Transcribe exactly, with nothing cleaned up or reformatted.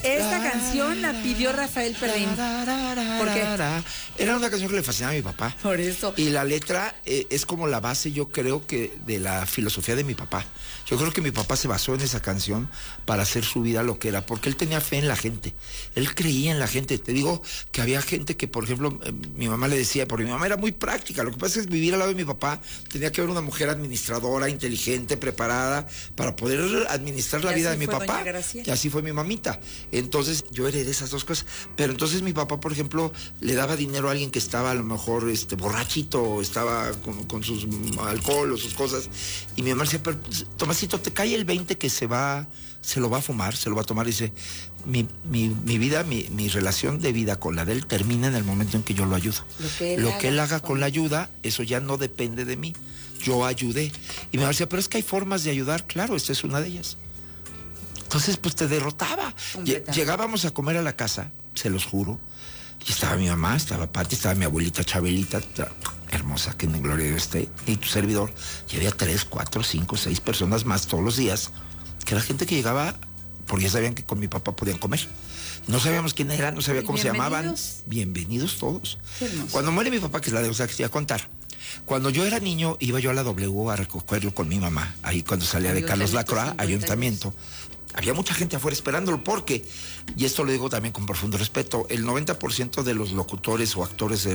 Esta canción la pidió Rafael Perrín. ¿Por qué? Era una canción que le fascinaba a mi papá. Por eso. Y la letra eh, es como la base, yo creo que de la filosofía de mi papá. Yo creo que mi papá se basó en esa canción para hacer su vida lo que era, porque él tenía fe en la gente. Él creía en la gente. Te digo que había gente que, por ejemplo, eh, mi mamá le decía, porque mi mamá era muy práctica. Lo que pasa es que vivir al lado de mi papá tenía que haber una mujer administradora, inteligente, preparada, para poder administrar la Y vida así de mi fue papá. doña Graciela. Y así fue mi mamita. Entonces yo heredé esas dos cosas. Pero entonces mi papá, por ejemplo, le daba dinero a alguien que estaba a lo mejor este, borrachito, o estaba con, con sus alcohol o sus cosas. Y mi mamá decía, pero Tomasito, te cae el veinte que se va, se lo va a fumar, se lo va a tomar. Y dice, mi, mi, mi vida, mi, mi relación de vida con la de él termina en el momento en que yo lo ayudo. Lo que él, lo haga, que él haga con... con la ayuda, eso ya no depende de mí. Yo ayudé. Y mi mamá decía, pero es que hay formas de ayudar. Claro, esta es una de ellas. Entonces, pues te derrotaba. Llegábamos a comer a la casa, se los juro, y estaba mi mamá, estaba Pati, estaba mi abuelita Chabelita, hermosa, que en gloria de esté, y tu servidor, y había tres, cuatro, cinco, seis personas más todos los días, que era gente que llegaba, porque ya sabían que con mi papá podían comer. No sabíamos quién era, no sabía cómo se llamaban. Bienvenidos todos. Cuando muere mi papá, que es la deuda que te iba a contar, cuando yo era niño, iba yo a la W a recogerlo con mi mamá, ahí cuando salía de Carlos Lacroix, ayuntamiento. Había mucha gente afuera esperándolo porque, y esto lo digo también con profundo respeto, el noventa por ciento de los locutores o actores de